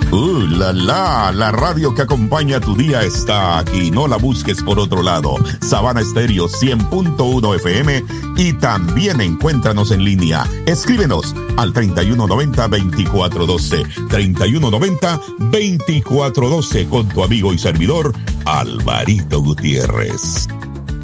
La radio que acompaña tu día está aquí. No la busques por otro lado. Sabana Estéreo 100.1 FM y también encuéntranos en línea. Escríbenos al 3190-2412. 3190-2412 con tu amigo y servidor Alvarito Gutiérrez.